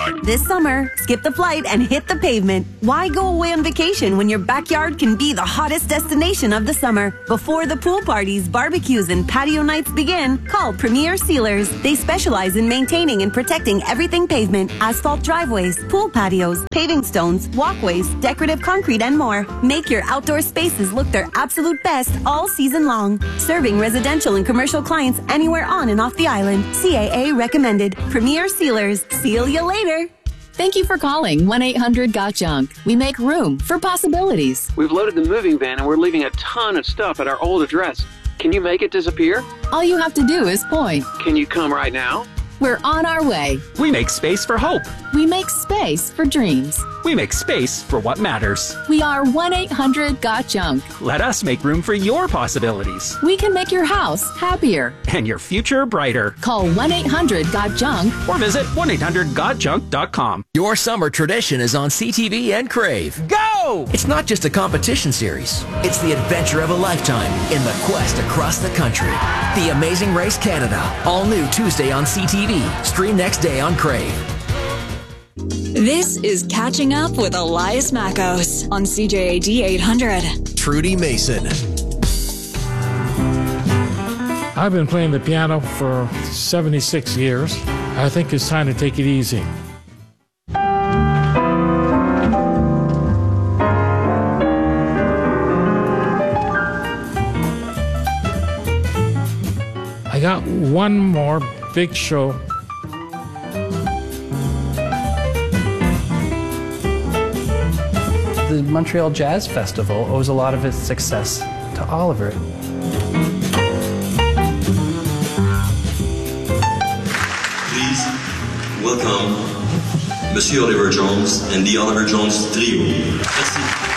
backyard. This summer, skip the flight and hit the pavement. Why go away on vacation when your backyard can be the hottest destination of the summer? Before the pool parties, barbecues, and patio nights begin, call Premier Sealers. They specialize in maintaining and protecting everything pavement, asphalt driveways, pool patios, paving stones, walkways, decorative concrete, and more. Make your outdoor spaces look their absolute best all season long. Serving residential and commercial clients anywhere on and off the island. CAA recommended. Premier Sealers. Seal you later. Thank you for calling 1-800-GOT-JUNK. We make room for possibilities. We've loaded the moving van and we're leaving a ton of stuff at our old address. Can you make it disappear? All you have to do is point. Can you come right now? We're on our way. We make space for hope. We make space for dreams. We make space for what matters. We are 1-800-GOT-JUNK. Let us make room for your possibilities. We can make your house happier. And your future brighter. Call 1-800-GOT-JUNK. Or visit 1-800-GOT-JUNK.com. Your summer tradition is on CTV and Crave. Go! It's not just a competition series. It's the adventure of a lifetime in the quest across the country. The Amazing Race Canada. All new Tuesday on CTV. Stream next day on Crave. This is Catching Up with Elias Mackos on CJAD 800. Trudy Mason. I've been playing the piano for 76 years. I think it's time to take it easy. I got one more big show. The Montreal Jazz Festival owes a lot of its success to Oliver. Please welcome Monsieur Oliver Jones and the Oliver Jones Trio. Merci.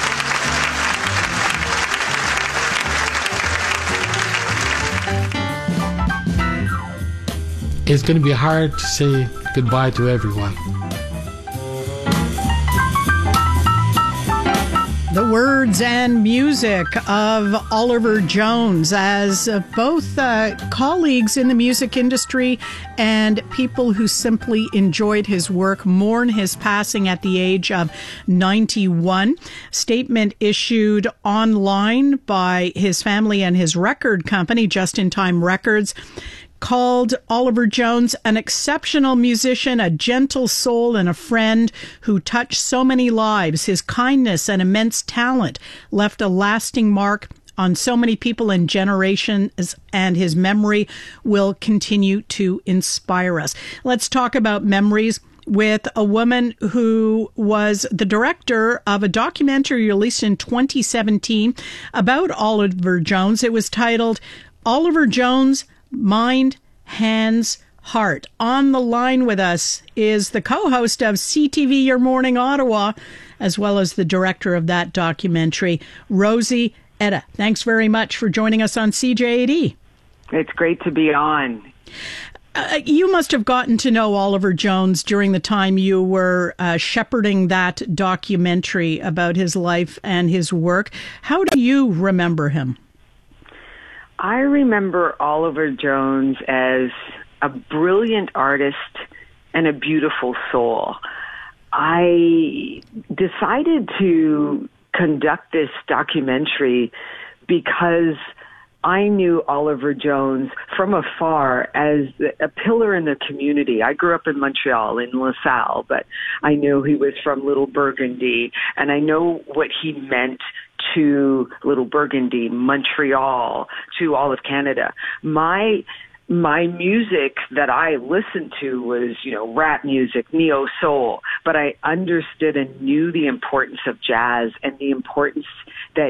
It's going to be hard to say goodbye to everyone. The words and music of Oliver Jones, as both colleagues in the music industry and people who simply enjoyed his work mourn his passing at the age of 91. Statement issued online by his family and his record company, Just in Time Records, called Oliver Jones an exceptional musician, a gentle soul, and a friend who touched so many lives. His kindness and immense talent left a lasting mark on so many people and generations, and his memory will continue to inspire us. Let's talk about memories with a woman who was the director of a documentary released in 2017 about Oliver Jones. It was titled Oliver Jones, Mind, Hands, Heart. On the line with us is the co-host of CTV Your Morning Ottawa, as well as the director of that documentary, Rosie Etta. Thanks very much for joining us on CJAD. It's great to be on. You must have gotten to know Oliver Jones during the time you were shepherding that documentary about his life and his work. How do you remember him? I remember Oliver Jones as a brilliant artist and a beautiful soul. I decided to conduct this documentary because I knew Oliver Jones from afar as a pillar in the community. I grew up in Montreal, in LaSalle, but I knew he was from Little Burgundy, and I know what he meant to Little Burgundy, Montreal, to all of Canada. My music that I listened to was, rap music, neo soul, but I understood and knew the importance of jazz and the importance that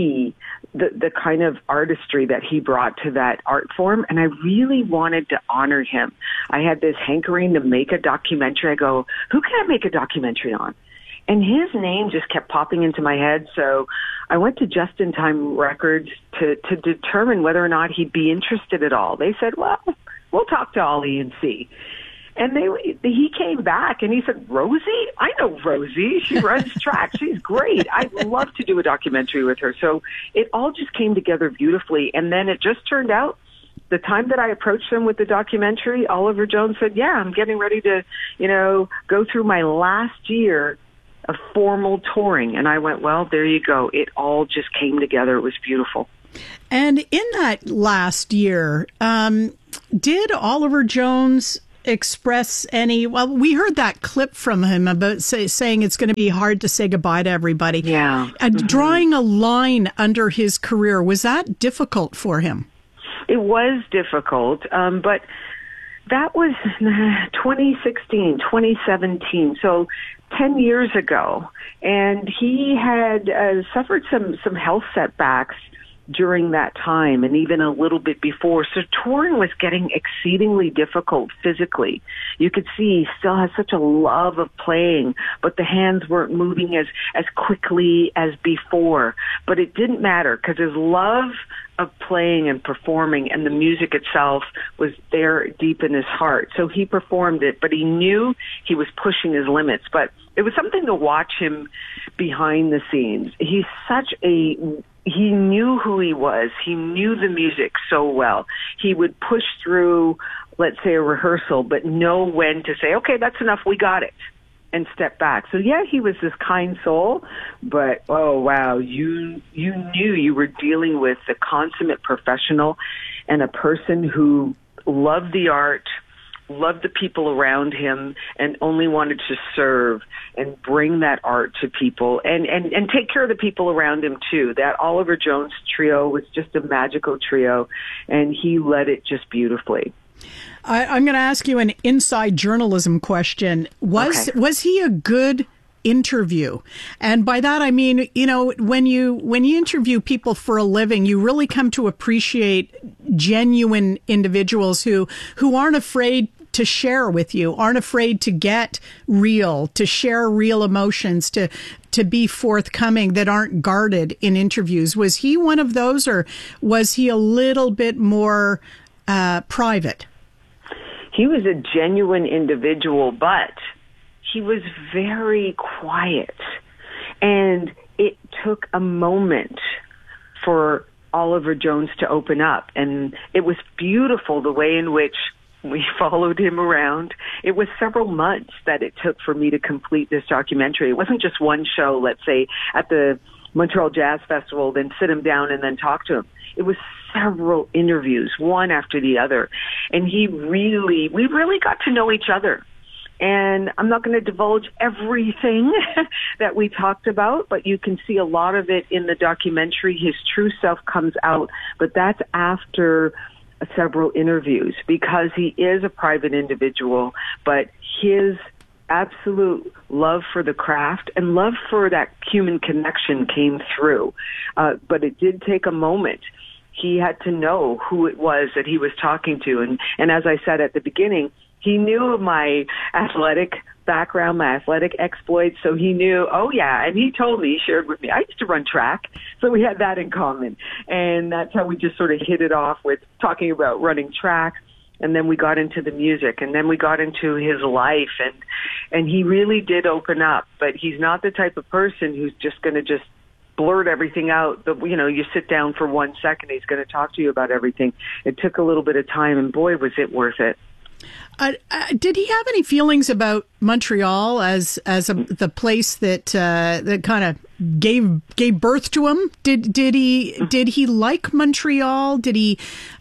the kind of artistry that he brought to that art form, and I really wanted to honor him. I had this hankering to make a documentary. I go, who can I make a documentary on? And his name just kept popping into my head, so I went to Just in Time Records to determine whether or not he'd be interested at all. They said, well, we'll talk to Ollie and see. And he came back and he said, Rosie? I know Rosie. She runs track. She's great. I'd love to do a documentary with her. So it all just came together beautifully. And then it just turned out the time that I approached him with the documentary, Oliver Jones said, yeah, I'm getting ready to, go through my last year of formal touring. And I went, well, there you go. It all just came together. It was beautiful. And in that last year, did Oliver Jones express any, well, we heard that clip from him about saying it's going to be hard to say goodbye to everybody. Yeah. Drawing a line under his career, was that difficult for him? It was difficult, but that was 2016, 2017, so 10 years ago. And he had suffered some health setbacks during that time and even a little bit before. So touring was getting exceedingly difficult physically. You could see he still has such a love of playing, but the hands weren't moving as quickly as before. But it didn't matter because his love of playing and performing and the music itself was there deep in his heart. So he performed it, but he knew he was pushing his limits. But it was something to watch him behind the scenes. He knew who he was. He knew the music so well. He would push through, let's say, a rehearsal, but know when to say, okay, that's enough, we got it, and step back. So yeah, he was this kind soul, but oh wow, you knew you were dealing with a consummate professional and a person who loved the art, loved the people around him, and only wanted to serve and bring that art to people and take care of the people around him too. That Oliver Jones trio was just a magical trio, and he led it just beautifully. I'm going to ask you an inside journalism question. Was he a good interview? And by that I mean, when you interview people for a living, you really come to appreciate genuine individuals who aren't afraid to share with you, aren't afraid to get real, to share real emotions, to be forthcoming, that aren't guarded in interviews. Was he one of those, or was he a little bit more private? He was a genuine individual, but he was very quiet. And it took a moment for Oliver Jones to open up. And it was beautiful the way in which we followed him around. It was several months that it took for me to complete this documentary. It wasn't just one show, let's say, at the Montreal Jazz Festival, then sit him down and then talk to him. It was several interviews, one after the other. And we really got to know each other. And I'm not going to divulge everything that we talked about, but you can see a lot of it in the documentary. His true self comes out, but that's after several interviews, because he is a private individual, but his absolute love for the craft and love for that human connection came through. But it did take a moment. He had to know who it was that he was talking to. And as I said at the beginning, he knew of my athletic background, my athletic exploits, so he knew, oh yeah, and he told me, he shared with me, I used to run track, so we had that in common. And that's how we just sort of hit it off with talking about running track. And then we got into the music, and then we got into his life, and he really did open up. But he's not the type of person who's just going to just blurt everything out. But, you sit down for 1 second, he's going to talk to you about everything. It took a little bit of time, and boy, was it worth it. Did he have any feelings about Montreal as the place that kind of gave birth to him? Did he like Montreal? Did he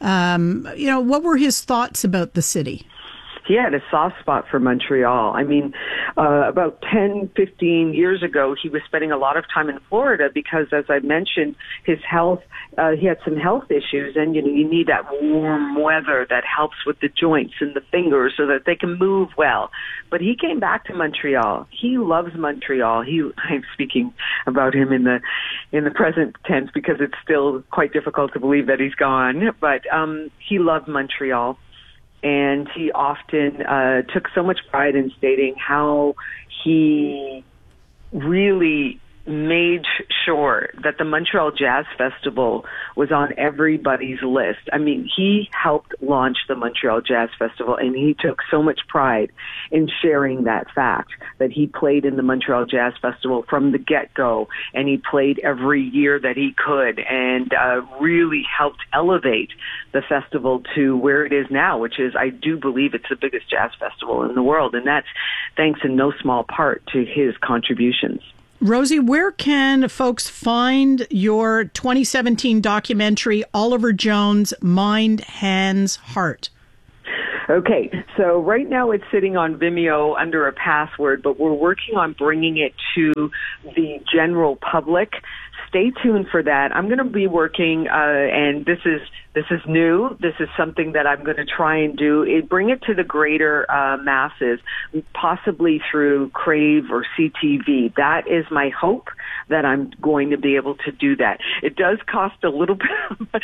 what were his thoughts about the city? He had a soft spot for Montreal. I mean, about 10, 15 years ago, he was spending a lot of time in Florida because, as I mentioned, his health, he had some health issues, and, you need that warm weather that helps with the joints and the fingers so that they can move well. But he came back to Montreal. He loves Montreal. I'm speaking about him in the present tense because it's still quite difficult to believe that he's gone. But he loved Montreal. And he often took so much pride in stating how he really made sure that the Montreal Jazz Festival was on everybody's list. I mean, he helped launch the Montreal Jazz Festival, and he took so much pride in sharing that fact that he played in the Montreal Jazz Festival from the get-go, and he played every year that he could, and really helped elevate the festival to where it is now, which is, I do believe, it's the biggest jazz festival in the world, and that's thanks in no small part to his contributions. Rosie, where can folks find your 2017 documentary, Oliver Jones, Mind, Hands, Heart? Okay, so right now it's sitting on Vimeo under a password, but we're working on bringing it to the general public. Stay tuned for that. I'm going to be working, and this is new. This is something that I'm going to try and do. Bring it to the greater masses, possibly through Crave or CTV. That is my hope, that I'm going to be able to do that. It does cost a little bit.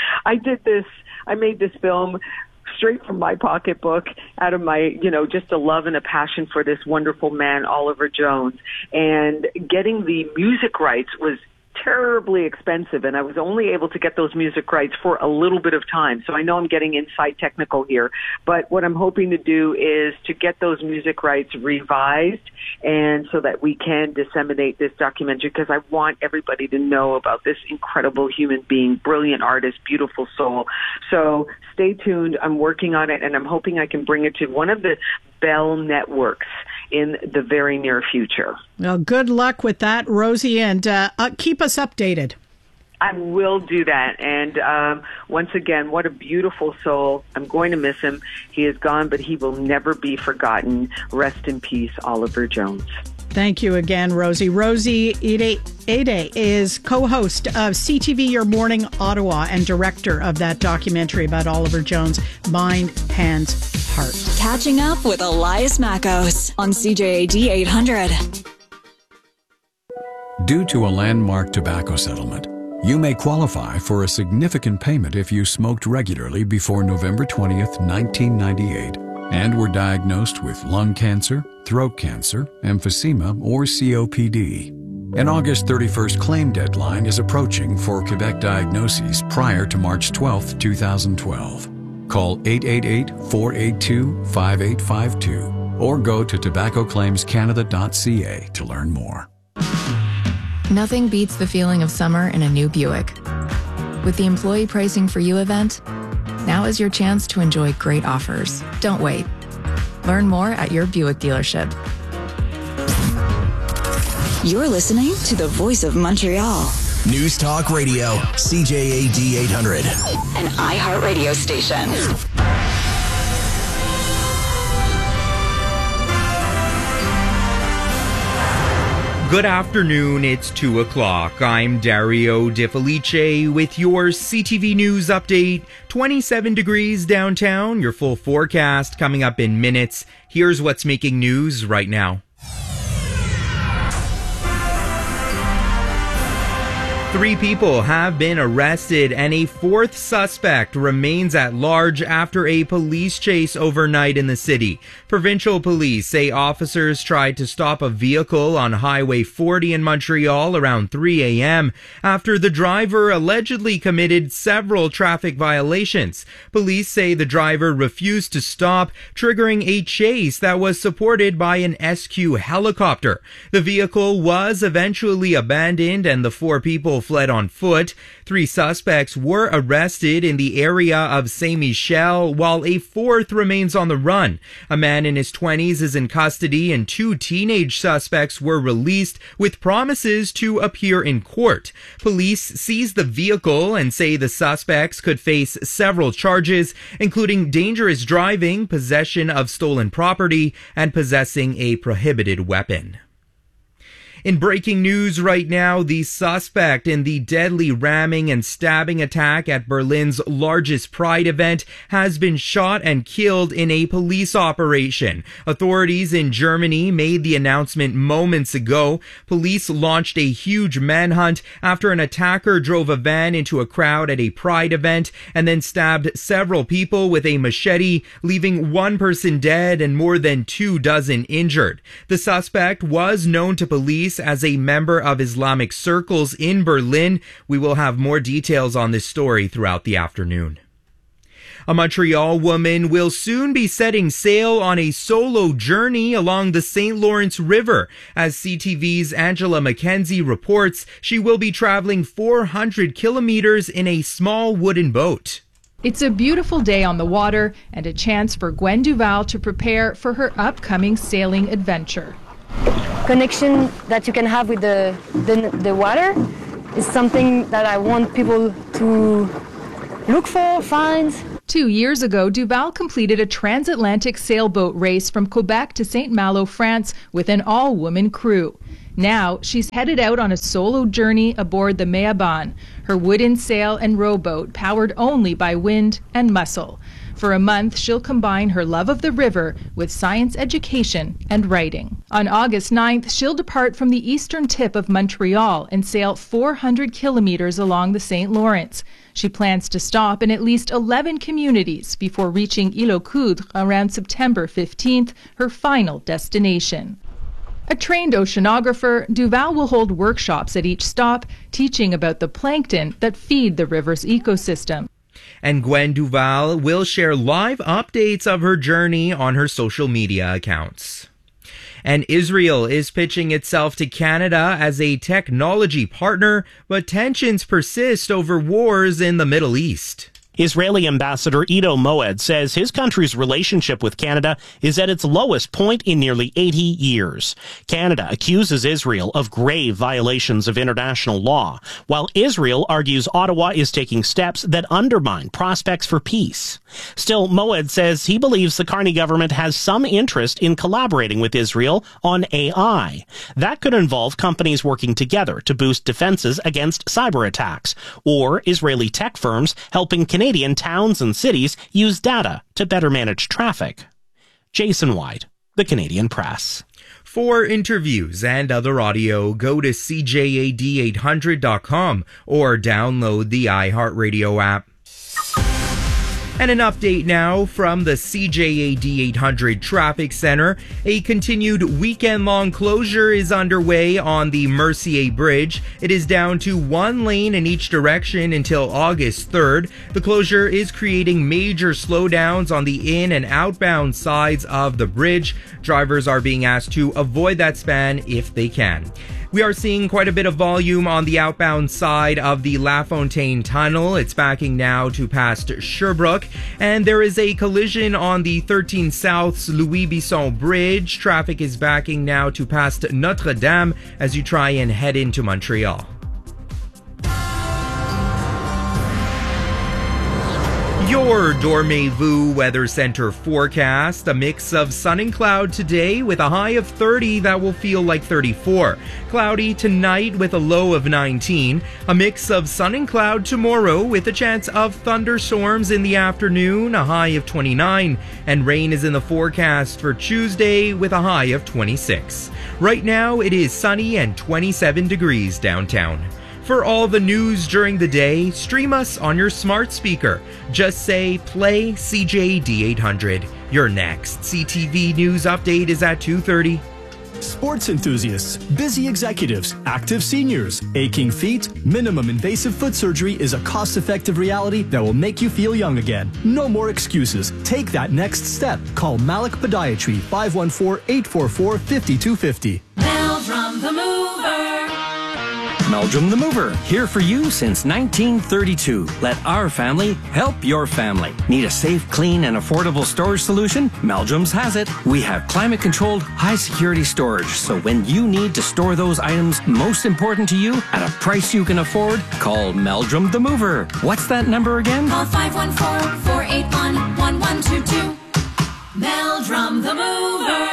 I made this film straight from my pocketbook, out of my, just a love and a passion for this wonderful man, Oliver Jones. And getting the music rights was terribly expensive, and I was only able to get those music rights for a little bit of time. So I know I'm getting inside technical here, but what I'm hoping to do is to get those music rights revised, and so that we can disseminate this documentary, because I want everybody to know about this incredible human being, brilliant artist, beautiful soul. So stay tuned. I'm working on it, and I'm hoping I can bring it to one of the Bell networks in the very near future. Well, good luck with that, Rosie, and keep us updated. I will do that. And once again, what a beautiful soul. I'm going to miss him. He is gone, but he will never be forgotten. Rest in peace, Oliver Jones. Thank you again, Rosie. Rosie Ede is co-host of CTV Your Morning Ottawa and director of that documentary about Oliver Jones, Mind, Hands, Heart. Catching up with Elias Mackos on CJAD 800. Due to a landmark tobacco settlement, you may qualify for a significant payment if you smoked regularly before November 20th, 1998, and were diagnosed with lung cancer, throat cancer, emphysema, or COPD. An August 31st claim deadline is approaching for Quebec diagnoses prior to March 12, 2012. Call 888-482-5852 or go to tobaccoclaimscanada.ca to learn more. Nothing beats the feeling of summer in a new Buick. With the Employee Pricing for You event, now is your chance to enjoy great offers. Don't wait. Learn more at your Buick dealership. You're listening to the Voice of Montreal. News Talk Radio, CJAD 800. An iHeartRadio station. Good afternoon, it's 2 o'clock. I'm Dario De Felice with your CTV News update. 27 degrees downtown, your full forecast coming up in minutes. Here's what's making news right now. 3 people have been arrested and a 4th suspect remains at large after a police chase overnight in the city. Provincial police say officers tried to stop a vehicle on Highway 40 in Montreal around 3 a.m. after the driver allegedly committed several traffic violations. Police say the driver refused to stop, triggering a chase that was supported by an SQ helicopter. The vehicle was eventually abandoned and the 4 people fled on foot. 3 suspects were arrested in the area of Saint Michel, while a 4th remains on the run. A man in his 20s is in custody and 2 teenage suspects were released with promises to appear in court. Police seized the vehicle and say the suspects could face several charges, including dangerous driving, possession of stolen property, and possessing a prohibited weapon. In breaking news right now, the suspect in the deadly ramming and stabbing attack at Berlin's largest Pride event has been shot and killed in a police operation. Authorities in Germany made the announcement moments ago. Police launched a huge manhunt after an attacker drove a van into a crowd at a Pride event and then stabbed several people with a machete, leaving 1 person dead and more than 24 injured. The suspect was known to police race as a member of Islamic circles in Berlin. We will have more details on this story throughout the afternoon. A Montreal woman will soon be setting sail on a solo journey along the St. Lawrence River. As CTV's Angela Mackenzie reports, she will be traveling 400 kilometers in a small wooden boat. It's a beautiful day on the water and a chance for Gwen Duval to prepare for her upcoming sailing adventure. Connection that you can have with the water is something that I want people to look for, find. 2 years ago, Duval completed a transatlantic sailboat race from Quebec to St. Malo, France, with an all-woman crew. Now, she's headed out on a solo journey aboard the Meaban, her wooden sail and rowboat powered only by wind and muscle. For a month, she'll combine her love of the river with science education and writing. On August 9th, she'll depart from the eastern tip of Montreal and sail 400 kilometers along the St. Lawrence. She plans to stop in at least 11 communities before reaching Île aux Coudres around September 15th, her final destination. A trained oceanographer, Duval will hold workshops at each stop, teaching about the plankton that feed the river's ecosystem. And Gwen Duval will share live updates of her journey on her social media accounts. And Israel is pitching itself to Canada as a technology partner, but tensions persist over wars in the Middle East. Israeli Ambassador Ido Moed says his country's relationship with Canada is at its lowest point in nearly 80 years. Canada accuses Israel of grave violations of international law, while Israel argues Ottawa is taking steps that undermine prospects for peace. Still, Moed says he believes the Carney government has some interest in collaborating with Israel on AI. That could involve companies working together to boost defenses against cyber attacks, or Israeli tech firms helping Canadian towns and cities use data to better manage traffic. Jason White, The Canadian Press. For interviews and other audio, go to CJAD800.com or download the iHeartRadio app. And an update now from the CJAD 800 Traffic Center. A continued weekend-long closure is underway on the Mercier Bridge. It is down to one lane in each direction until August 3rd. The closure is creating major slowdowns on the in- and outbound sides of the bridge. Drivers are being asked to avoid that span if they can. We are seeing quite a bit of volume on the outbound side of the LaFontaine Tunnel. It's backing now to past Sherbrooke. And there is a collision on the 13 South's Louis Bisson Bridge. Traffic is backing now to past Notre Dame as you try and head into Montreal. Your Dormez-vous Weather Center forecast. A mix of sun and cloud today with a high of 30 that will feel like 34. Cloudy tonight with a low of 19. A mix of sun and cloud tomorrow with a chance of thunderstorms in the afternoon, a high of 29. And rain is in the forecast for Tuesday with a high of 26. Right now it is sunny and 27 degrees downtown. For all the news during the day, stream us on your smart speaker. Just say, play CJAD 800. Your next CTV news update is at 2:30. Sports enthusiasts, busy executives, active seniors, aching feet, minimum invasive foot surgery is a cost-effective reality that will make you feel young again. No more excuses. Take that next step. Call Malik Podiatry, 514-844-5250. Meldrum the Mover. Meldrum the Mover, here for you since 1932. Let our family help your family. Need a safe, clean, and affordable storage solution? Meldrum's has it. We have climate-controlled, high-security storage, so when you need to store those items most important to you at a price you can afford, call Meldrum the Mover. What's that number again? Call 514-481-1122. Meldrum the Mover.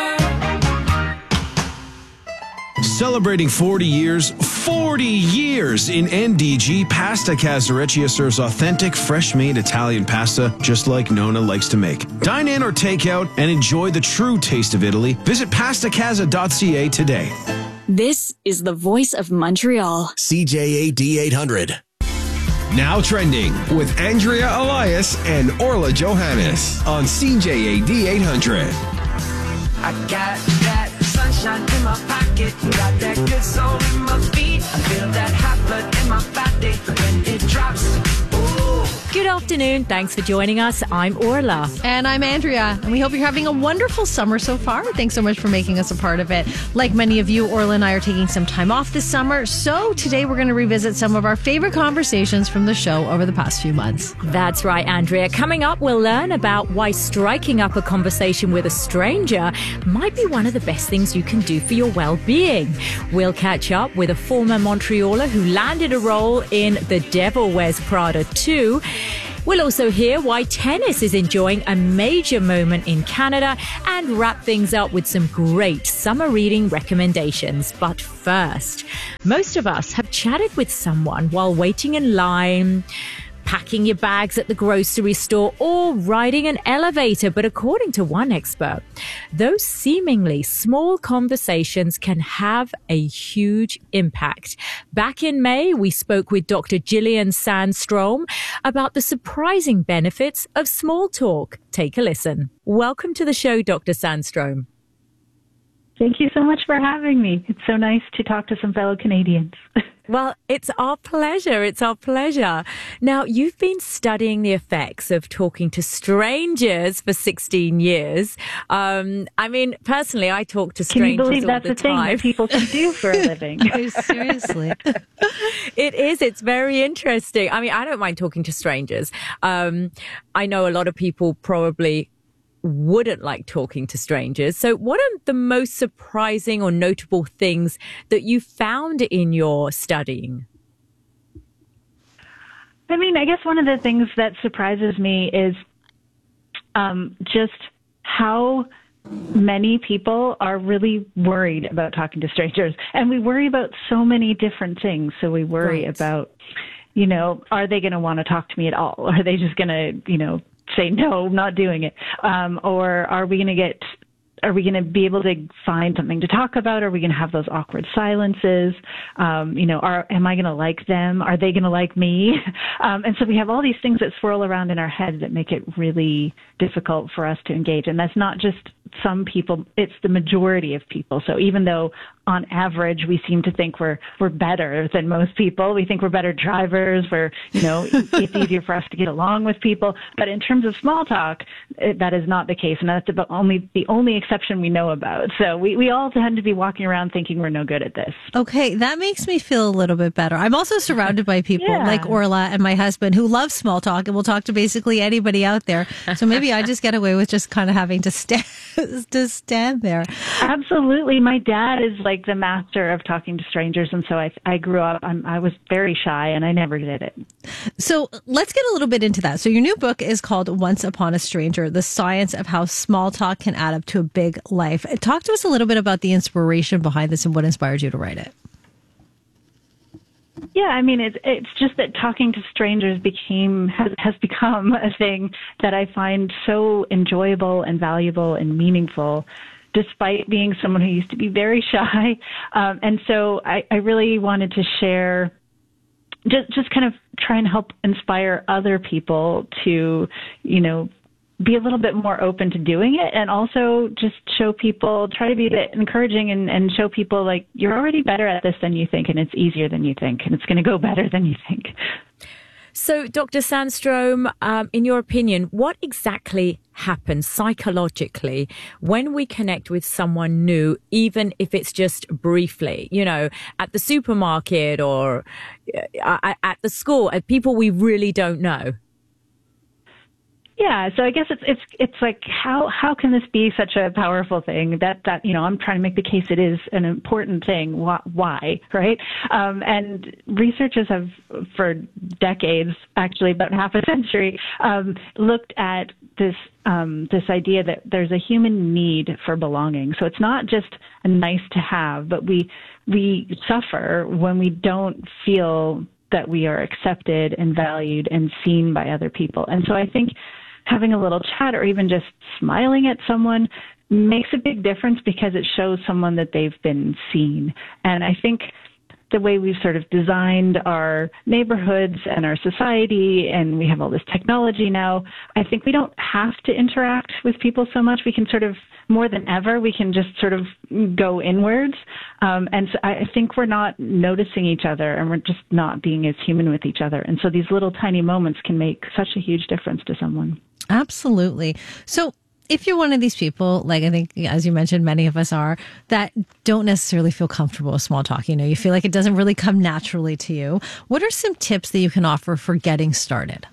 Celebrating 40 years in NDG, Pasta Casareccia serves authentic, fresh-made Italian pasta just like Nona likes to make. Dine in or take out and enjoy the true taste of Italy. Visit pastacasa.ca today. This is the voice of Montreal. CJAD 800. Now trending with Andrea Elias and Orla Johannes on CJAD 800. I got that sunshine. sunshine in my pocket, got that good soul in my feet. I feel that hot blood in my body when it drops. Ooh. Good afternoon. Thanks for joining us. I'm Orla. And I'm Andrea. And we hope you're having a wonderful summer so far. Thanks so much for making us a part of it. Like many of you, Orla and I are taking some time off this summer. So today we're going to revisit some of our favorite conversations from the show over the past few months. That's right, Andrea. Coming up, we'll learn about why striking up a conversation with a stranger might be one of the best things you can do for your well-being. We'll catch up with a former Montrealer who landed a role in The Devil Wears Prada 2. We'll also hear why tennis is enjoying a major moment in Canada and wrap things up with some great summer reading recommendations. But first, most of us have chatted with someone while waiting in line, packing your bags at the grocery store, or riding an elevator. But according to one expert, those seemingly small conversations can have a huge impact. Back in May, we spoke with Dr. Gillian Sandstrom about the surprising benefits of small talk. Take a listen. Welcome to the show, Dr. Sandstrom. Thank you so much for having me. It's so nice to talk to some fellow Canadians. Well, it's our pleasure. It's our pleasure. Now, you've been studying the effects of talking to strangers for 16 years. I mean, personally, I talk to strangers all the time. Can you believe that's a thing that people can do for a living? Seriously. It is. It's very interesting. I mean, I don't mind talking to strangers. I know a lot of people probably wouldn't like talking to strangers. So what are the most surprising or notable things that you found in your studying? I mean, I guess one of the things that surprises me is just how many people are really worried about talking to strangers. And we worry about so many different things. So we worry about, you know, are they going to want to talk to me at all? Are they just going to, you know, say, no, I'm not doing it? Or are we going to be able to find something to talk about? Are we going to have those awkward silences? You know, am I going to like them? Are they going to like me? And so we have all these things that swirl around in our head that make it really difficult for us to engage. And that's not just some people, it's the majority of people. So even though on average we seem to think we're better than most people, we think we're better drivers, you know, it's easier for us to get along with people. But in terms of small talk, that is not the case. And that's about the only exception we know about. So we all tend to be walking around thinking we're no good at this. Okay, that makes me feel a little bit better. I'm also surrounded by people like Orla and my husband who love small talk and will talk to basically anybody out there. So maybe I just get away with just kind of having to stand there. Absolutely. My dad is like the master of talking to strangers. And so I grew up, I was very shy and I never did it. So let's get a little bit into that. So your new book is called Once Upon a Stranger, The Science of How Small Talk Can Add Up to a Big Life. Talk to us a little bit about the inspiration behind this and what inspired you to write it. Yeah, I mean, it's just that talking to strangers has become a thing that I find so enjoyable and valuable and meaningful, despite being someone who used to be very shy. And so I really wanted to share, just kind of try and help inspire other people to, you know, be a little bit more open to doing it, and also just show people, try to be a bit encouraging and show people like you're already better at this than you think, and it's easier than you think, and it's going to go better than you think. So, Dr. Sandstrom, in your opinion, what exactly happens psychologically when we connect with someone new, even if it's just briefly, you know, at the supermarket or at the school, at people we really don't know? Yeah, so I guess it's like how can this be such a powerful thing that you know, I'm trying to make the case it is an important thing. Why, right? And researchers have for decades, actually about half a century, looked at this idea that there's a human need for belonging. So it's not just a nice to have, but we suffer when we don't feel that we are accepted and valued and seen by other people. And so I think having a little chat or even just smiling at someone makes a big difference because it shows someone that they've been seen. And I think the way we've sort of designed our neighborhoods and our society, and we have all this technology now, I think we don't have to interact with people so much. We can sort of, more than ever, we can just sort of go inwards. And so I think we're not noticing each other, and we're just not being as human with each other. And so these little tiny moments can make such a huge difference to someone. Absolutely. So if you're one of these people, like I think, as you mentioned, many of us are, that don't necessarily feel comfortable with small talk, you feel like it doesn't really come naturally to you, what are some tips that you can offer for getting started?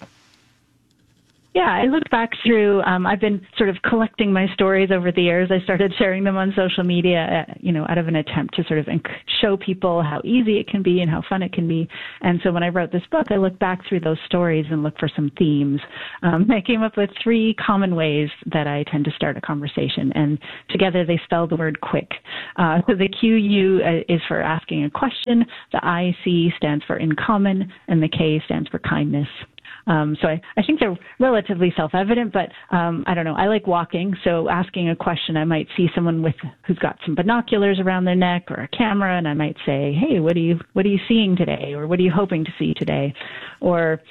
Yeah, I look back through, I've been sort of collecting my stories over the years. I started sharing them on social media, out of an attempt to sort of show people how easy it can be and how fun it can be. And so when I wrote this book, I looked back through those stories and looked for some themes. I came up with 3 common ways that I tend to start a conversation, and together they spell the word quick. So the QU is for asking a question, the IC stands for in common, and the K stands for kindness. So I think they're relatively self-evident, but I don't know. I like walking, so asking a question, I might see someone who's got some binoculars around their neck or a camera, and I might say, "Hey, what are you seeing today?" Or "What are you hoping to see today?" Or,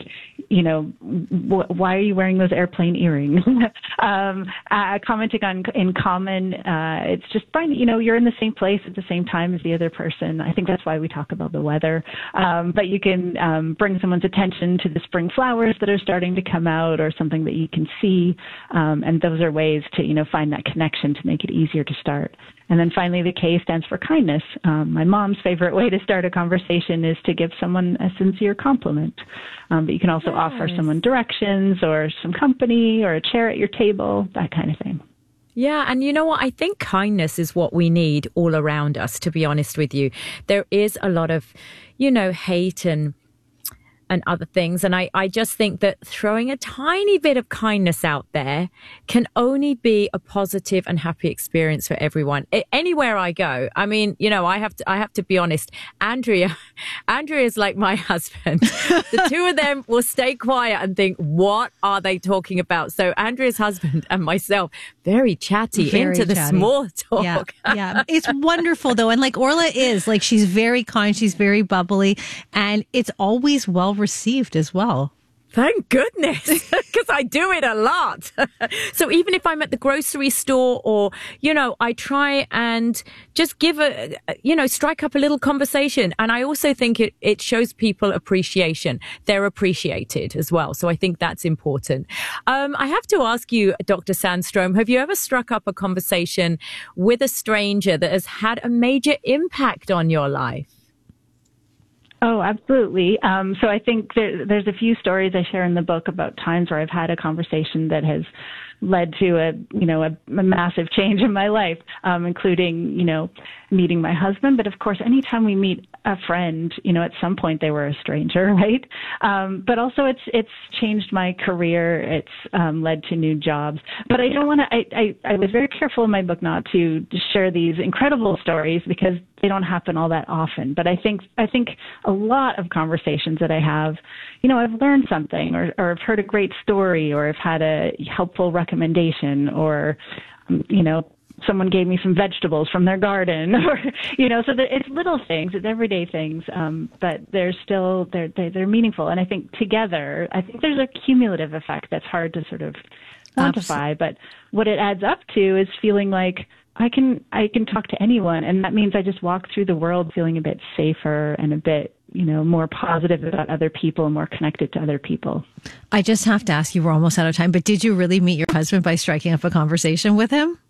"Why are you wearing those airplane earrings?" Commenting on in common, it's just finding, you're in the same place at the same time as the other person. I think that's why we talk about the weather. But you can bring someone's attention to the spring flowers that are starting to come out, or something that you can see. And those are ways to, find that connection to make it easier to start. And then finally, the K stands for kindness. My mom's favorite way to start a conversation is to give someone a sincere compliment. But you can also offer someone directions or some company or a chair at your table, that kind of thing. Yeah, and you know what? I think kindness is what we need all around us, to be honest with you. There is a lot of, hate and other things. And I just think that throwing a tiny bit of kindness out there can only be a positive and happy experience for everyone. Anywhere I go, I mean, I have to be honest. Andrea is like my husband. The two of them will stay quiet and think, what are they talking about? So Andrea's husband and myself, very chatty, into the small talk. Yeah. It's wonderful though. And like Orla is, like, she's very kind. She's very bubbly, and it's always well received as well. Thank goodness, because I do it a lot. So even if I'm at the grocery store or, I try and just give strike up a little conversation. And I also think it shows people appreciation. They're appreciated as well. So I think that's important. I have to ask you, Dr. Sandstrom, have you ever struck up a conversation with a stranger that has had a major impact on your life? Oh, absolutely. So I think there's a few stories I share in the book about times where I've had a conversation that has led to a massive change in my life, including, meeting my husband. But of course, anytime we meet a friend, at some point they were a stranger, right? But also it's changed my career. It's led to new jobs. But I don't want to, I was very careful in my book not to share these incredible stories because they don't happen all that often. But I think a lot of conversations that I have, I've learned something or I've heard a great story or I've had a helpful recommendation or, someone gave me some vegetables from their garden or, so it's little things, it's everyday things. But they're still, they're meaningful. And I think together, there's a cumulative effect that's hard to sort of quantify, but what it adds up to is feeling like I can talk to anyone. And that means I just walk through the world feeling a bit safer and a bit, more positive about other people and more connected to other people. I just have to ask you, we're almost out of time, but did you really meet your husband by striking up a conversation with him?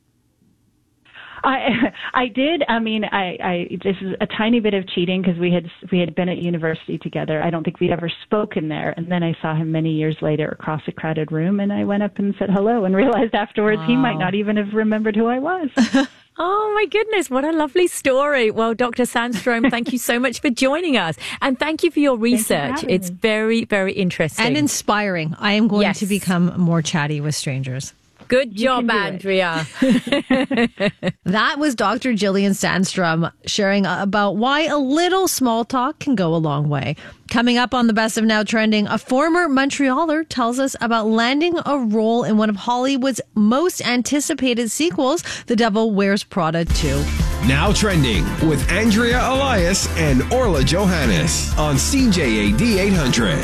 I did. I mean, this is a tiny bit of cheating because we had been at university together. I don't think we'd ever spoken there. And then I saw him many years later across a crowded room, and I went up and said hello and realized afterwards he might not even have remembered who I was. Oh, my goodness. What a lovely story. Well, Dr. Sandstrom, thank you so much for joining us. And thank you for your research. It's very, very interesting. And inspiring. I am going to become more chatty with strangers. Good job, Andrea. That was Dr. Jillian Sandstrom sharing about why a little small talk can go a long way. Coming up on the Best of Now Trending, a former Montrealer tells us about landing a role in one of Hollywood's most anticipated sequels, The Devil Wears Prada 2. Now Trending with Andrea Elias and Orla Johannes on CJAD 800.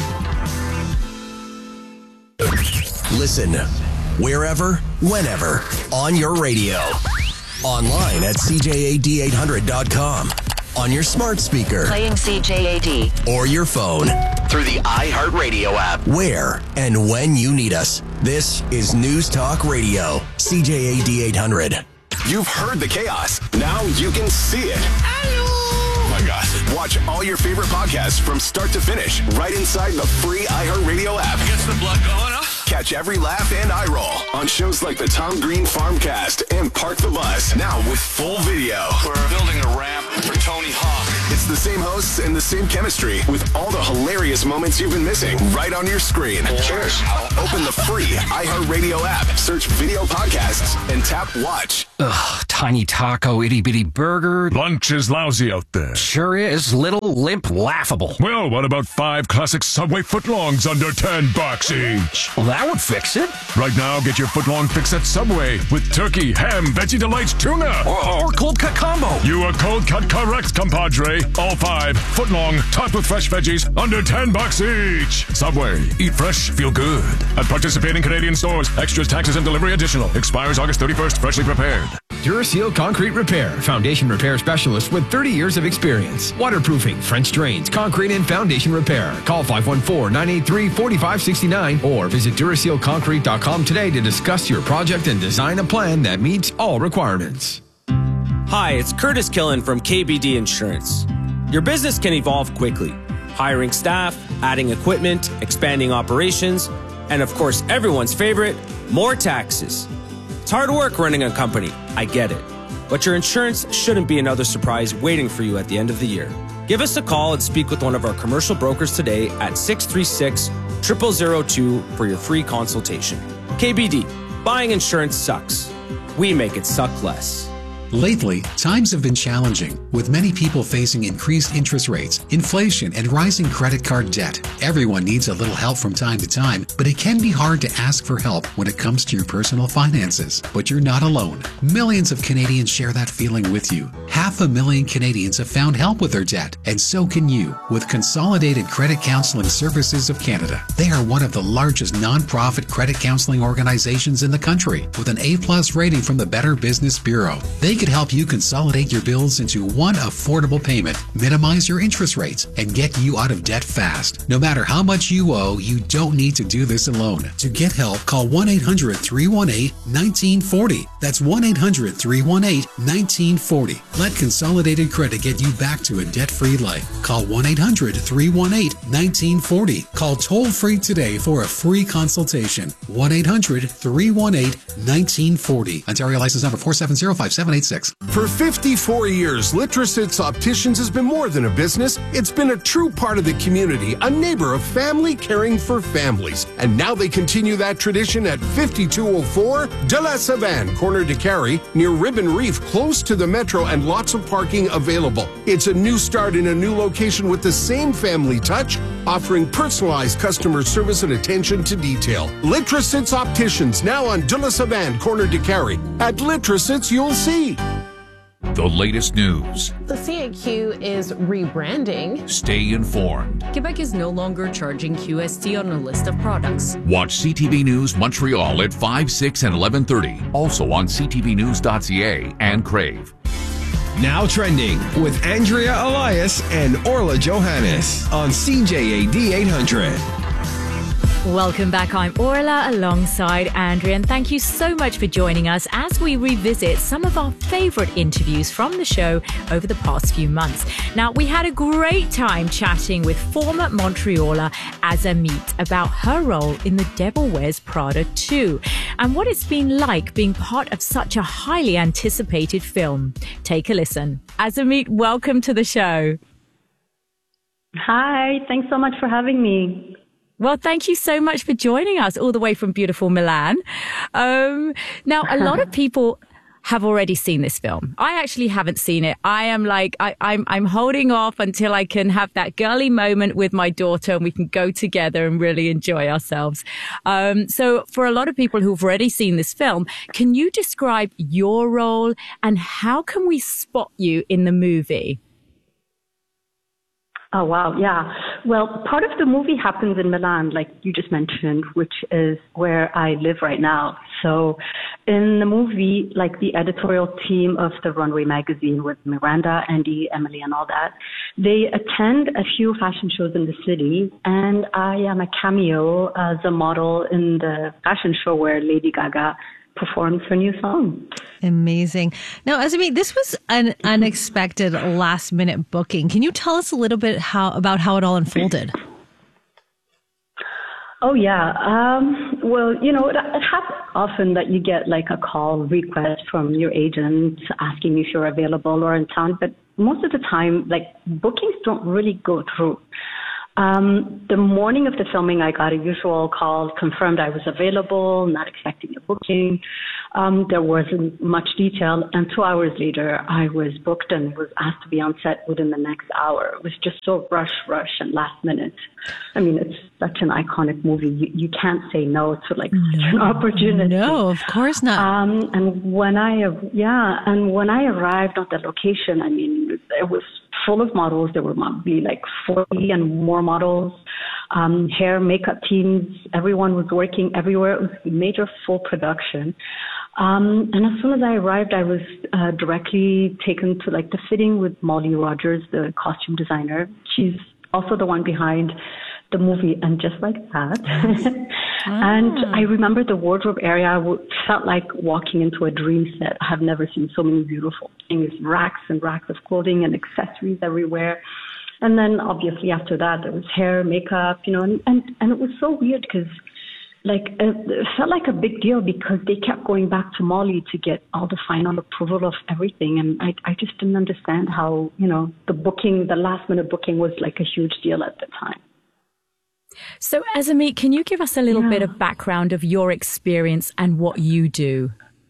Listen wherever, whenever, on your radio. Online at CJAD800.com. On your smart speaker. Playing CJAD. Or your phone. Through the iHeartRadio app. Where and when you need us. This is News Talk Radio. CJAD 800. You've heard the chaos. Now you can see it. Oh my gosh. Watch all your favorite podcasts from start to finish right inside the free iHeartRadio app. Gets the blood going up. Catch every laugh and eye roll on shows like the Tom Green Farmcast and Park the Bus. Now with full video. We're building a ramp for Tony Hawk. It's the same hosts and the same chemistry with all the hilarious moments you've been missing right on your screen. Cheers. Open the free iHeartRadio app, search video podcasts, and tap watch. Ugh, tiny taco, itty bitty burger. Lunch is lousy out there. Sure is. Little, limp, laughable. Well, what about 5 classic Subway footlongs under $10 each? Well, that would fix it. Right now, get your footlong fix at Subway with turkey, ham, Veggie Delights, tuna. Or cold cut combo. You are cold cut correct, compadre. All 5 footlong, topped with fresh veggies, under $10 each. Subway. Eat fresh, feel good. At participating Canadian stores. Extras, taxes, and delivery additional. Expires August 31st. Freshly prepared. Duraseal Concrete Repair. Foundation repair specialist with 30 years of experience. Waterproofing, French drains, concrete, and foundation repair. Call 514-983-4569 or visit DurasealConcrete.com today to discuss your project and design a plan that meets all requirements. Hi, it's Curtis Killen from KBD Insurance. Your business can evolve quickly. Hiring staff, adding equipment, expanding operations, and of course, everyone's favorite, more taxes. It's hard work running a company, I get it. But your insurance shouldn't be another surprise waiting for you at the end of the year. Give us a call and speak with one of our commercial brokers today at 636-0002 for your free consultation. KBD, buying insurance sucks. We make it suck less. Lately, times have been challenging, with many people facing increased interest rates, inflation, and rising credit card debt. Everyone needs a little help from time to time, but it can be hard to ask for help when it comes to your personal finances. But you're not alone. Millions of Canadians share that feeling with you. 500,000 Canadians have found help with their debt, and so can you with Consolidated Credit Counseling Services of Canada. They are one of the largest non-profit credit counseling organizations in the country, with an A+ rating from the Better Business Bureau. They can help you consolidate your bills into one affordable payment, minimize your interest rates, and get you out of debt fast. No matter how much you owe, you don't need to do this alone. To get help, call 1-800-318-1940. That's 1-800-318-1940. Let Consolidated Credit get you back to a debt-free life. Call 1-800-318-1940. Call toll-free today for a free consultation. 1-800-318-1940. Ontario license number 4705786. For 54 years, Litrosits Opticians has been more than a business. It's been a true part of the community, a neighbor of family caring for families. And now they continue that tradition at 5204 De La Savane, corner de Carey, near Ribbon Reef, close to the metro and lots of parking available. It's a new start in a new location with the same family touch, offering personalized customer service and attention to detail. Litrosits Opticians, now on De La Savane, corner de Carey. At Litrosits, you'll see. The latest news. The CAQ is rebranding. Stay informed. Quebec is no longer charging QST on a list of products. Watch CTV News Montreal at 5, 6, and 11:30. Also on ctvnews.ca and Crave. Now Trending with Andrea Elias and Orla Johannes on CJAD 800. Welcome back. I'm Orla alongside Andrea, and thank you so much for joining us as we revisit some of our favorite interviews from the show over the past few months. Now, we had a great time chatting with former Montrealer Azamit about her role in The Devil Wears Prada 2 and what it's been like being part of such a highly anticipated film. Take a listen. Azamit, welcome to the show. Hi, thanks so much for having me. Well, thank you so much for joining us all the way from beautiful Milan. Now, a lot of people have already seen this film. I actually haven't seen it. I am like, I'm holding off until I can have that girly moment with my daughter and we can go together and really enjoy ourselves. So for a lot of people who've already seen this film, can you describe your role and how can we spot you in the movie? Oh, wow. Yeah. Well, part of the movie happens in Milan, like you just mentioned, which is where I live right now. So in the movie, like the editorial team of the Runway magazine with Miranda, Andy, Emily, and all that, they attend a few fashion shows in the city. And I am a cameo as a model in the fashion show where Lady Gaga performs her new song. Amazing. Now, Azami, this was an unexpected last-minute booking. Can you tell us a little bit about how it all unfolded? Oh, yeah. Well, you know, it happens often that you get like a call request from your agent asking if you're available or in town, but most of the time, like, bookings don't really go through. The morning of the filming, I got a usual call, confirmed I was available, not expecting a booking. There wasn't much detail. And 2 hours later, I was booked and was asked to be on set within the next hour. It was just so rush, and last minute. I mean, it's such an iconic movie. You can't say no to like such an opportunity. No, of course not. And when I arrived at the location, I mean, it was full of models. There were probably like 40 and more models, hair, makeup teams. Everyone was working everywhere. It was a major full production. And as soon as I arrived, I was directly taken to like the fitting with Molly Rogers, the costume designer. She's also the one behind the movie, and just like that. And I remember the wardrobe area felt like walking into a dream set. I have never seen so many beautiful things, racks and racks of clothing and accessories everywhere. And then obviously after that, there was hair, makeup, you know, and it was so weird because like it felt like a big deal because they kept going back to Molly to get all the final approval of everything. And I just didn't understand how, you know, the last minute booking was like a huge deal at the time. So, Azami, can you give us a little bit of background of your experience and what you do?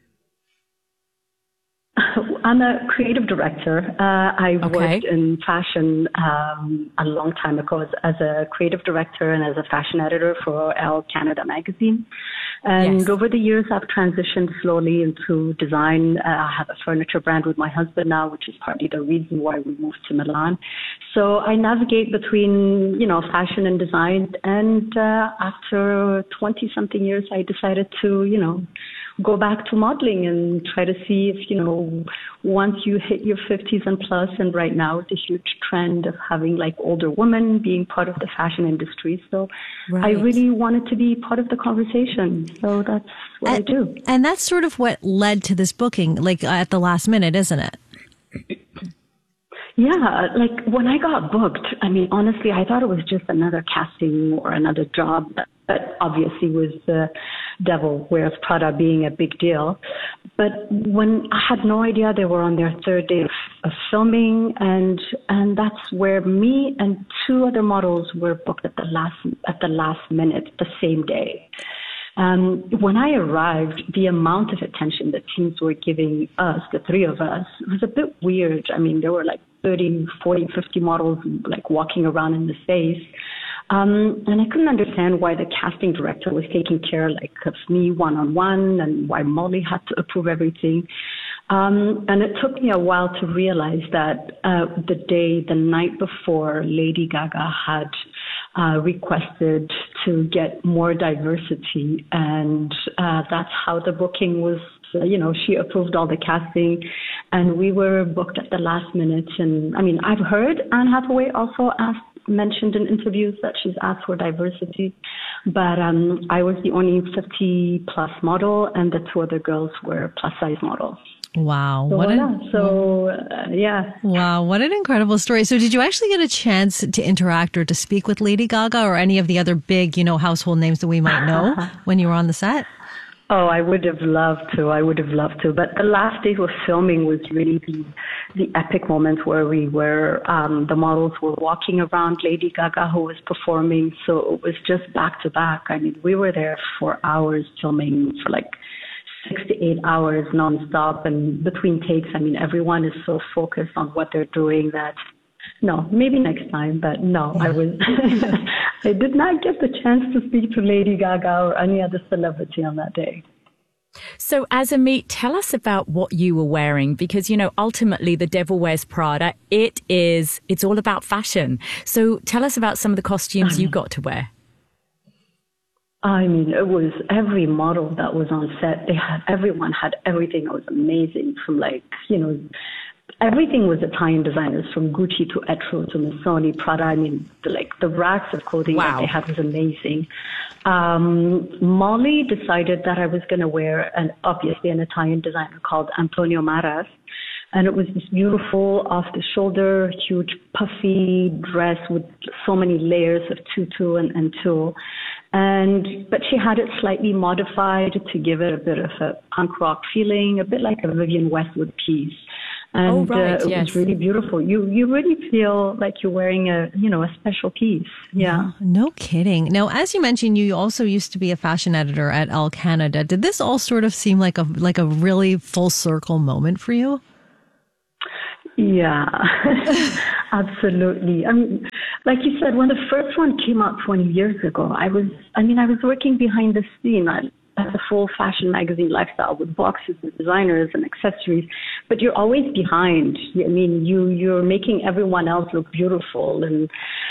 I'm a creative director. I worked in fashion a long time ago as a creative director and as a fashion editor for Elle Canada magazine. And over the years, I've transitioned slowly into design. I have a furniture brand with my husband now, which is partly the reason why we moved to Milan. So I navigate between, you know, fashion and design. And after 20-something years, I decided to, you know, go back to modeling and try to see if, you know, once you hit your 50s and plus, and right now it's a huge trend of having like older women being part of the fashion industry. So I really wanted to be part of the conversation. So that's what I do. And that's sort of what led to this booking, like at the last minute, isn't it? Yeah, like when I got booked, I mean, honestly, I thought it was just another casting or another job, but obviously was the Devil Wears Prada being a big deal. But when I had no idea they were on their third day of filming, and that's where me and two other models were booked at the last minute, the same day. When I arrived, the amount of attention the teams were giving us, the three of us, was a bit weird. I mean, there were like 30, 40, 50 models like walking around in the space. And I couldn't understand why the casting director was taking care like of me one-on-one and why Molly had to approve everything. And it took me a while to realize that the night before, Lady Gaga had requested to get more diversity, and that's how the booking was. You know, she approved all the casting, and we were booked at the last minute. And I mean, I've heard Anne Hathaway also mentioned in interviews that she's asked for diversity, but I was the only 50 plus model, and the two other girls were plus size models. Wow. Wow, what an incredible story. So did you actually get a chance to interact or to speak with Lady Gaga or any of the other big, you know, household names that we might know when you were on the set? Oh, I would have loved to. But the last day of filming was really the epic moment where we were, the models were walking around Lady Gaga, who was performing. So it was just back to back. I mean, we were there for hours filming, for like 6 to 8 hours nonstop. And between takes, I mean, everyone is so focused on what they're doing that, no, maybe next time, but no, I did not get the chance to speak to Lady Gaga or any other celebrity on that day. So, Azamit, tell us about what you were wearing, because, you know, ultimately The Devil Wears Prada, it's all about fashion. So tell us about some of the costumes you got to wear. I mean, it was every model that was on set. Everyone had everything. It was amazing, from like, you know, everything was Italian designers, from Gucci to Etro to Missoni, Prada. I mean, the racks of clothing that they had was amazing. Molly decided that I was going to wear obviously an Italian designer called Antonio Maras. And it was this beautiful off-the-shoulder, huge puffy dress with so many layers of tutu and tulle. But she had it slightly modified to give it a bit of a punk rock feeling, a bit like a Vivienne Westwood piece. And it was really beautiful. You really feel like you're wearing a special piece. Yeah. No kidding. Now, as you mentioned, you also used to be a fashion editor at Elle Canada. Did this all sort of seem like a really full circle moment for you? Yeah, absolutely. I mean, like you said, when the first one came out 20 years ago, I was working behind the scene at a full fashion magazine Lifestyle with boxes of designers and accessories, but you're always behind. I mean, you're making everyone else look beautiful, and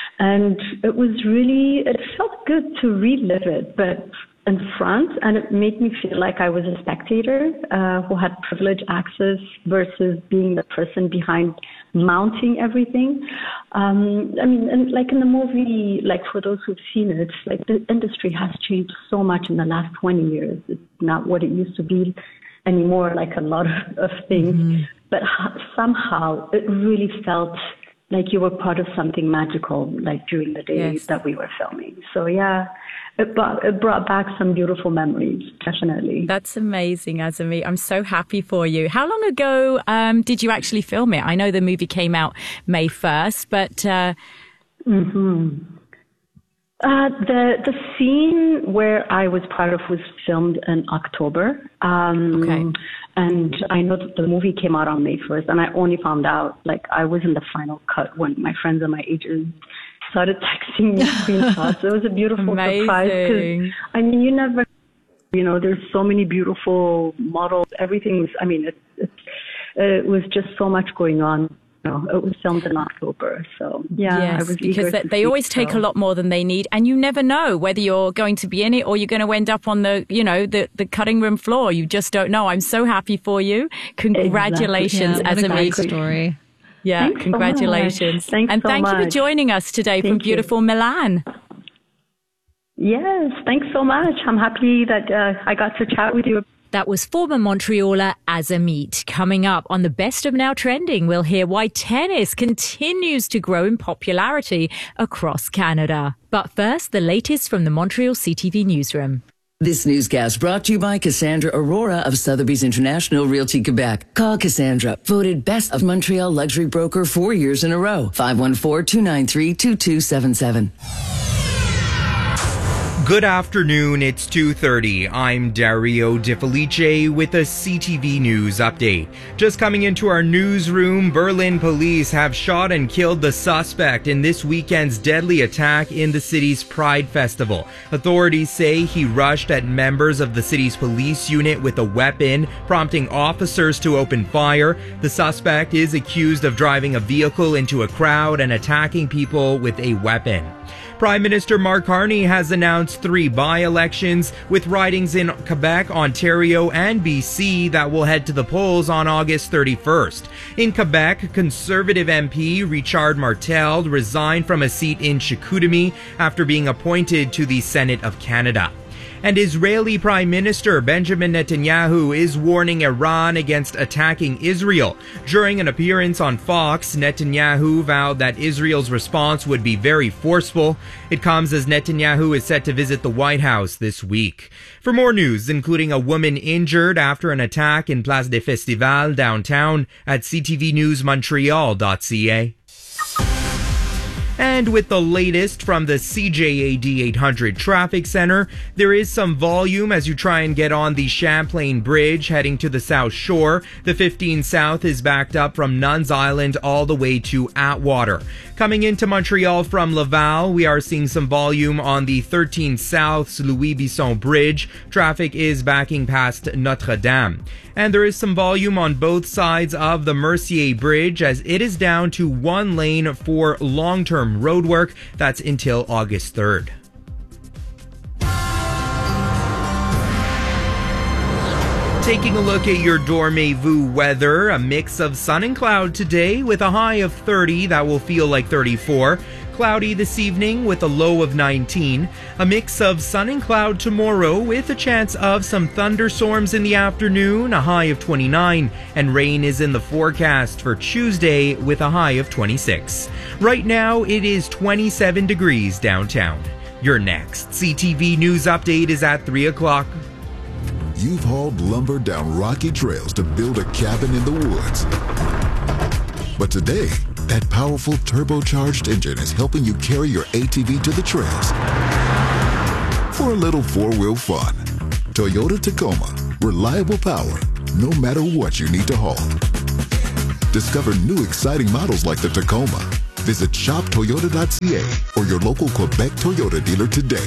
it felt good to relive it, but in front, and it made me feel like I was a spectator who had privileged access versus being the person behind mounting everything. I mean, and like in the movie, like for those who've seen it, like the industry has changed so much in the last 20 years. It's not what it used to be anymore, like a lot of things. Mm-hmm. But somehow it really felt like you were part of something magical, like during the days that we were filming. So yeah, it brought back some beautiful memories, definitely. That's amazing, Azamit. I'm so happy for you. How long ago did you actually film it? I know the movie came out May 1st, but... The scene where I was part of was filmed in October. And I know that the movie came out on May 1st, and I only found out, like, I was in the final cut when my friends and my agents started texting me screenshots. It was a beautiful surprise. 'Cause, I mean, you never, there's so many beautiful models. Everything was, I mean, it was just so much going on. It was filmed in October, so I was eager because they always take a lot more than they need, and you never know whether you're going to be in it or you're going to end up on the cutting room floor. You just don't know. I'm so happy for you. Congratulations, Azamit. What a great story. Yeah, Thanks congratulations. So much. Thank you for joining us today from beautiful Milan. Yes, thanks so much. I'm happy that I got to chat with you. That was former Montrealer Azamit. Coming up on the Best of Now Trending, we'll hear why tennis continues to grow in popularity across Canada. But first, the latest from the Montreal CTV newsroom. This newscast brought to you by Cassandra Aurora of Sotheby's International Realty Quebec. Call Cassandra, voted Best of Montreal Luxury Broker 4 years in a row. 514-293-2277. Good afternoon, it's 2:30. I'm Dario Di Felice with a CTV News update. Just coming into our newsroom, Berlin police have shot and killed the suspect in this weekend's deadly attack in the city's Pride Festival. Authorities say he rushed at members of the city's police unit with a weapon, prompting officers to open fire. The suspect is accused of driving a vehicle into a crowd and attacking people with a weapon. Prime Minister Mark Carney has announced 3 by-elections with ridings in Quebec, Ontario, and BC that will head to the polls on August 31st. In Quebec, Conservative MP Richard Martel resigned from a seat in Chicoutimi after being appointed to the Senate of Canada. And Israeli Prime Minister Benjamin Netanyahu is warning Iran against attacking Israel. During an appearance on Fox, Netanyahu vowed that Israel's response would be very forceful. It comes as Netanyahu is set to visit the White House this week. For more news, including a woman injured after an attack in Place des Festivals downtown, at ctvnewsmontreal.ca. And with the latest from the CJAD 800 Traffic Center, there is some volume as you try and get on the Champlain Bridge heading to the South Shore. The 15 South is backed up from Nuns Island all the way to Atwater. Coming into Montreal from Laval, we are seeing some volume on the 13 South's Louis Bisson Bridge. Traffic is backing past Notre Dame. And there is some volume on both sides of the Mercier Bridge as it is down to one lane for long-term road work. That's until August 3rd. Taking a look at your Dormez-vous weather, a mix of sun and cloud today with a high of 30 that will feel like 34. Cloudy this evening with a low of 19. A mix of sun and cloud tomorrow with a chance of some thunderstorms in the afternoon, a high of 29. And rain is in the forecast for Tuesday with a high of 26. Right now it is 27 degrees downtown. Your next CTV News update is at 3 o'clock. You've hauled lumber down rocky trails to build a cabin in the woods. But today, that powerful turbocharged engine is helping you carry your ATV to the trails. For a little four-wheel fun, Toyota Tacoma. Reliable power, no matter what you need to haul. Discover new exciting models like the Tacoma. Visit shoptoyota.ca or your local Quebec Toyota dealer today.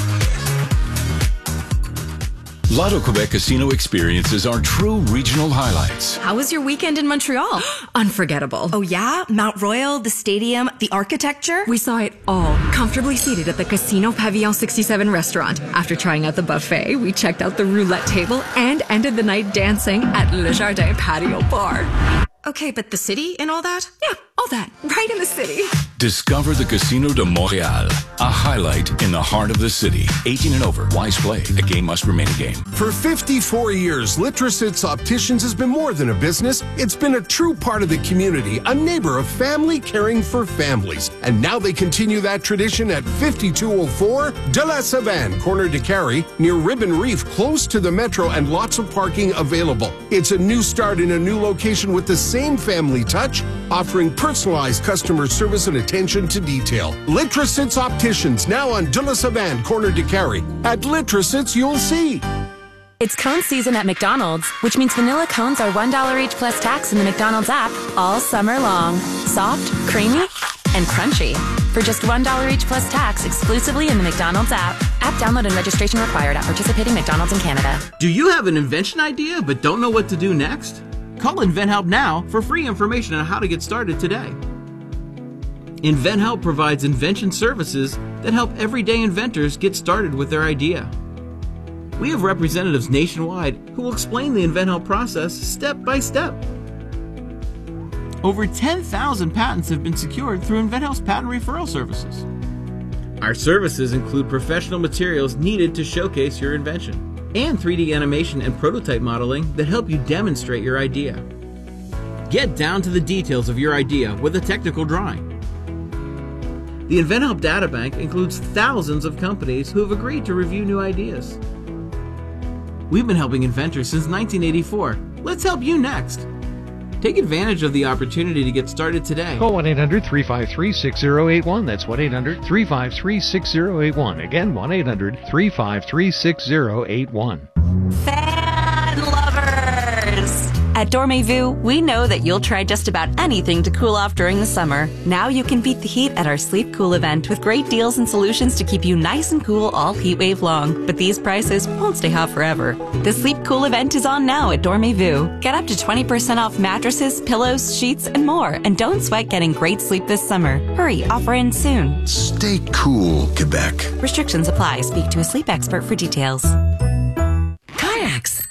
Lotto Quebec casino experiences are true regional highlights. How was your weekend in Montreal? Unforgettable. Oh yeah? Mount Royal, the stadium, the architecture? We saw it all, comfortably seated at the Casino Pavillon 67 restaurant. After trying out the buffet, we checked out the roulette table and ended the night dancing at Le Jardin Patio Bar. Okay, but the city and all that? Yeah, all that, right in the city. Discover the Casino de Montréal, a highlight in the heart of the city. 18 and over, wise play. A game must remain a game. For 54 years, Litrosits Opticians has been more than a business. It's been a true part of the community, a neighbor of family caring for families. And now they continue that tradition at 5204 de la Savane, corner de Carrie, near Ribbon Reef, close to the metro and lots of parking available. It's a new start in a new location with the same family touch, offering personalized customer service and attention to detail. Litrosits Opticians, now on de la Savane, corner de Carrie. At Litrosits, you'll see. It's cone season at McDonald's, which means vanilla cones are $1 each plus tax in the McDonald's app all summer long. Soft, creamy, and crunchy. For just $1 each plus tax exclusively in the McDonald's app. App download and registration required at participating McDonald's in Canada. Do you have an invention idea but don't know what to do next? Call InventHelp now for free information on how to get started today. InventHelp provides invention services that help everyday inventors get started with their idea. We have representatives nationwide who will explain the InventHelp process step by step. Over 10,000 patents have been secured through InventHelp's patent referral services. Our services include professional materials needed to showcase your invention, and 3D animation and prototype modeling that help you demonstrate your idea. Get down to the details of your idea with a technical drawing. The InventHelp Databank includes thousands of companies who have agreed to review new ideas. We've been helping inventors since 1984. Let's help you next. Take advantage of the opportunity to get started today. Call 1-800-353-6081. That's 1-800-353-6081. Again, 1-800-353-6081. Fan lovers! At Dormez-vous, we know that you'll try just about anything to cool off during the summer. Now you can beat the heat at our Sleep Cool event with great deals and solutions to keep you nice and cool all heat wave long. But these prices won't stay hot forever. The Sleep Cool event is on now at Dormez-vous. Get up to 20% off mattresses, pillows, sheets, and more. And don't sweat getting great sleep this summer. Hurry, offer ends soon. Stay cool, Quebec. Restrictions apply. Speak to a sleep expert for details. Kayaks.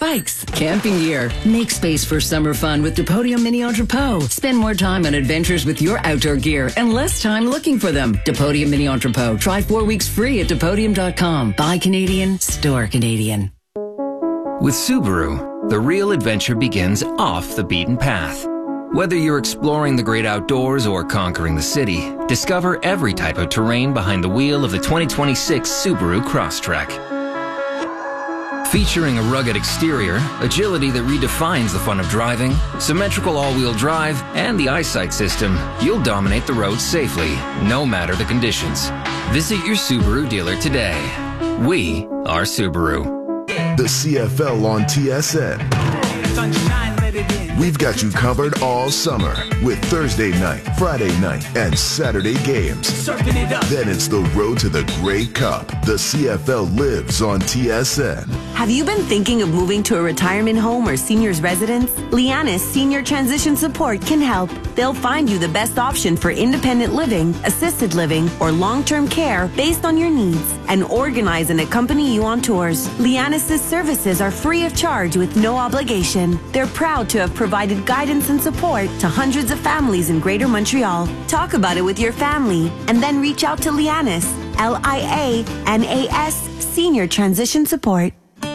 bikes, camping gear. Make space for summer fun with Depodium Mini Entrepot. Spend more time on adventures with your outdoor gear and less time looking for them. Depodium Mini Entrepot. Try 4 weeks free at Depodium.com. Buy Canadian, store Canadian. With Subaru, the real adventure begins off the beaten path. Whether you're exploring the great outdoors or conquering the city, discover every type of terrain behind the wheel of the 2026 Subaru Crosstrek. Featuring a rugged exterior, agility that redefines the fun of driving, symmetrical all-wheel drive, and the eyesight system, you'll dominate the road safely, no matter the conditions. Visit your Subaru dealer today. We are Subaru. The CFL on TSN. We've got you covered all summer with Thursday night, Friday night, and Saturday games. Then it's the road to the Grey Cup. The CFL lives on TSN. Have you been thinking of moving to a retirement home or senior's residence? Lianis Senior Transition Support can help. They'll find you the best option for independent living, assisted living, or long-term care based on your needs and organize and accompany you on tours. Lianis' services are free of charge with no obligation. They're proud to have provided guidance and support to hundreds of families in Greater Montreal. Talk about it with your family and then reach out to Lianis, Lianas Senior Transition Support.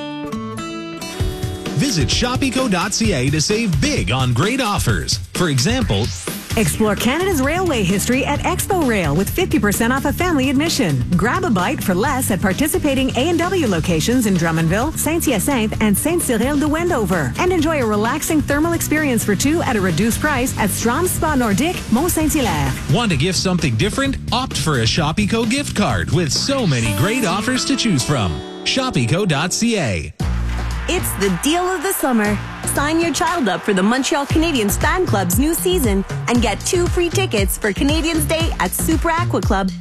Visit shopeco.ca to save big on great offers. For example, explore Canada's railway history at Expo Rail with 50% off a family admission. Grab a bite for less at participating A&W locations in Drummondville, Saint-Hyacinthe, and Saint-Cyril de Wendover. And enjoy a relaxing thermal experience for two at a reduced price at Strom Spa Nordique, Mont-Saint-Hilaire. Want to gift something different? Opt for a Shopeco gift card with so many great offers to choose from. Shopeco.ca. It's the deal of the summer. Sign your child up for the Montreal Canadiens Fan Club's new season and get 2 free tickets for Canadiens Day at Super Aqua Club